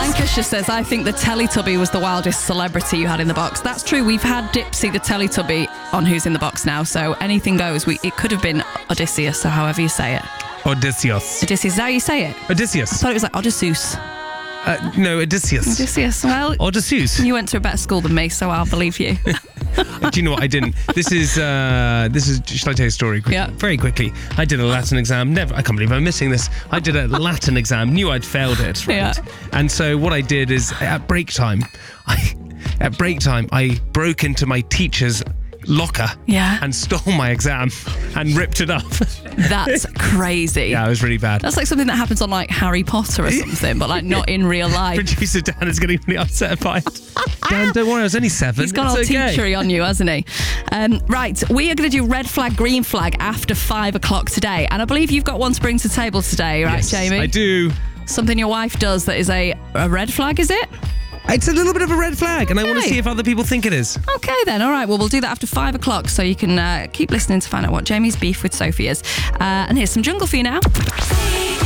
Lancashire says, I think the Teletubby was the wildest celebrity you had in the box. That's true. We've had Dipsy the Teletubby on Who's in the Box now, so anything goes. It could have been Odysseus, or however you say it. Odysseus. Odysseus, is that how you say it? Odysseus. I thought it was like Odysseus. No, Odysseus. Odysseus. Well, Odysseus. you went to a better school than me, so I'll believe you. Do you know what? I didn't. This is. Shall I tell you a story quickly? Yeah. Very quickly. I did a Latin exam. I can't believe I'm missing this. I did a Latin exam. Knew I'd failed it. Right? Yeah. And so what I did is at break time, I broke into my teacher's locker. Yeah. And stole my exam and ripped it up. That's crazy. Yeah, it was really bad. That's like something that happens on like Harry Potter or something, but like not in real life. Producer Dan is getting really upset by it. Dan, don't worry, I was only 7. He's got all teachery on you, hasn't he? Right, we are going to do red flag, green flag after 5 o'clock today. And I believe you've got one to bring to the table today, right, Yes, Jamie? I do. Something your wife does that is a red flag, is it? It's a little bit of a red flag, and I want to Okay. see if other people think it is. Okay then, all right. Well, we'll do that after 5 o'clock, so you can keep listening to find out what Jamie's beef with Sophie is. And here's some Jungle for you now.